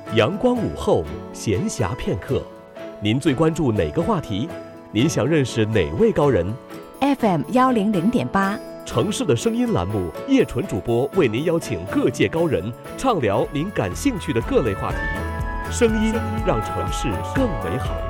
阳光午后，闲暇片刻，您最关注哪个话题？您想认识哪位高人？ FM100.8 城市的声音栏目，叶纯主播为您邀请各界高人，畅聊您感兴趣的各类话题。声音让城市更美好。